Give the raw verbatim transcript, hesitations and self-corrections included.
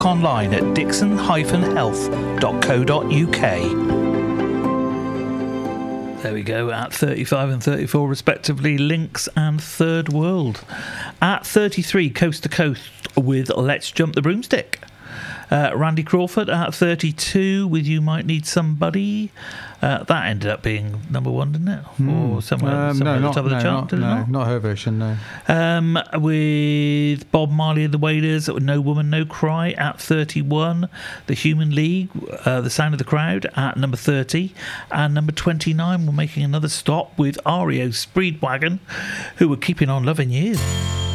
Online at dixon dash health dot co dot uk. There we go, at thirty-five and thirty-four respectively, Lynx and Third World. At thirty-three, Coast to Coast with Let's Jump the Broomstick. Uh, Randy Crawford at thirty-two with You Might Need Somebody. Uh, that ended up being number one, didn't it? Mm. Or somewhere, um, somewhere no, at the top not, of the no, chart, not, did it no, not? not her version, no. Um, with Bob Marley and the Wailers, No Woman, No Cry at thirty-one. The Human League, uh, The Sound of the Crowd at number thirty. And number twenty-nine, we're making another stop with R E O Speedwagon, who were keeping on loving you.